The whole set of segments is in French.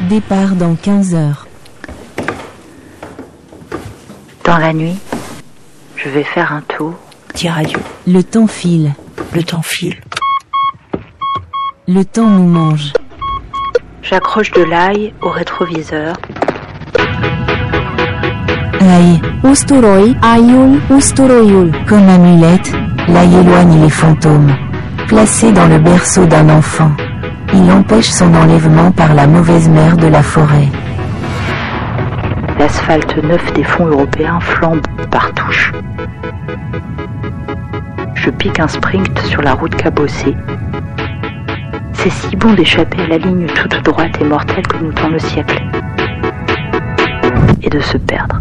Départ dans 15 heures. Dans la nuit, je vais faire un tour, dire adieu. Le temps file. Le temps file. Le temps nous mange. J'accroche de l'ail au rétroviseur. L'ail. Usturoi, aiul, usturoiul. Comme amulette, l'ail éloigne les fantômes. Placé dans le berceau d'un enfant, il empêche son enlèvement par la mauvaise mère de la forêt. L'asphalte neuf des fonds européens flambe par touches. Je pique un sprint sur la route cabossée. C'est si bon d'échapper à la ligne toute droite et mortelle que nous tend le siècle. Et de se perdre.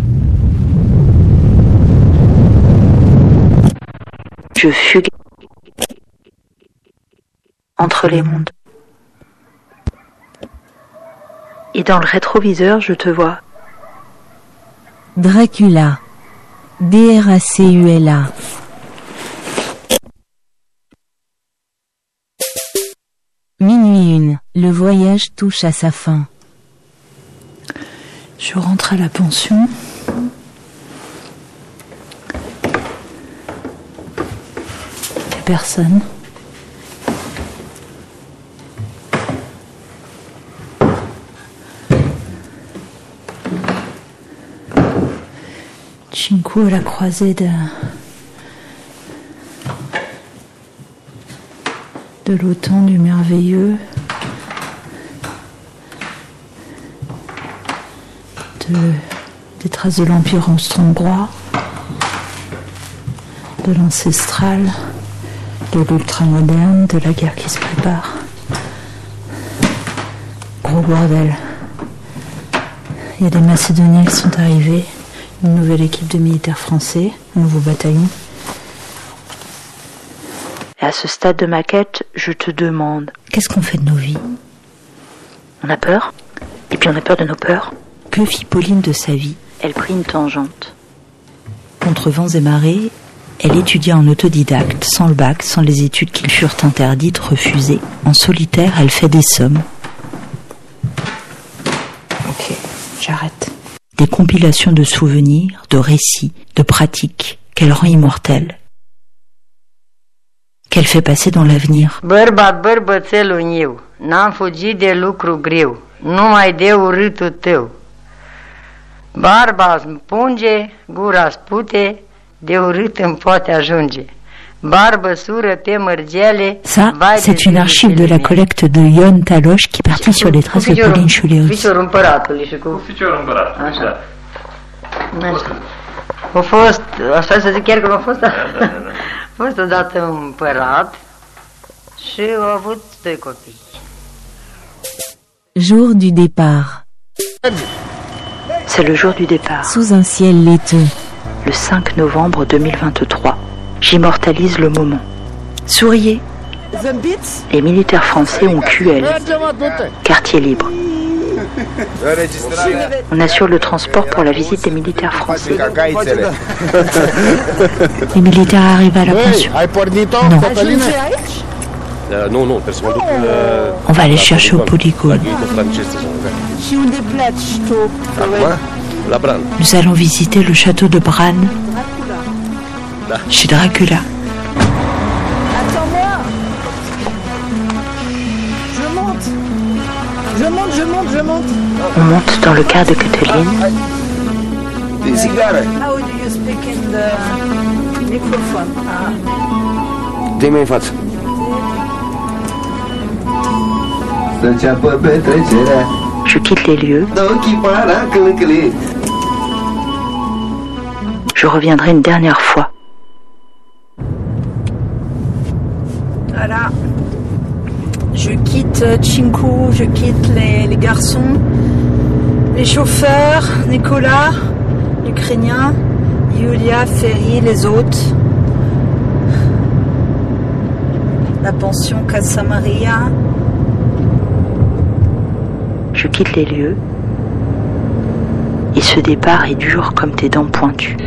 Je fugue entre les mondes. Et dans le rétroviseur, je te vois. Dracula. Dracula. Minuit 1. Le voyage touche à sa fin. Je rentre à la pension. Il n'y a personne. Cinku à la croisée de l'automne, du merveilleux, des traces de l'Empire austro-hongrois, de l'ancestral, de l'ultramoderne, de la guerre qui se prépare. Gros bordel. Il y a des Macédoniens qui sont arrivés, une nouvelle équipe de militaires français, un nouveau bataillon. Et à ce stade de ma quête, je te demande... Qu'est-ce qu'on fait de nos vies ? On a peur ? Et puis on a peur de nos peurs. Que fit Pauline de sa vie ? Elle prit une tangente. Contre vents et marées, elle étudia en autodidacte, sans le bac, sans les études qui lui furent interdites, refusées. En solitaire, elle fait des sommes. Ok, j'arrête. Des compilations de souvenirs, de récits, de pratiques, qu'elle rend immortelles. Qu'elle fait passer dans l'avenir. Bărbat, bărbățelul meu, n-am fugit de lucru greu, numai de urâtul tău. Barba îmi punge, gura spute, de urât îmi poate ajunge. Barbă sură te mărgele. Ça, c'est une archive de la collecte de Ion Taloche qui partit sur les traces de Pauline Schuleus. Ficiorul împăratului și cu Ficiorul împăratului, așa. A fost, așa să zic chiar că a fost, a fost odată un împărat și a avut doi copii. Jour du départ. C'est le jour du départ. Sous un ciel laiteux. Le 5 novembre 2023. J'immortalise le moment. Souriez. Les militaires français ont QL. Quartier libre. On assure le transport pour la visite des militaires français. Les militaires arrivent à la pension. Non. On va aller chercher au polygone. Nous allons visiter le château de Bran, chez Dracula. Attends-moi. Je monte. On monte dans le car de Kathleen. How do you speak in the microphone? Dă-mi în față. Je quitte les lieux. Je reviendrai une dernière fois. Voilà. Je quitte Cinku, je quitte les garçons, les chauffeurs, Nicolas, l'Ukrainien, Yulia, Ferry, les autres. La pension Casa Maria. Je quitte les lieux et ce départ est dur comme tes dents pointues.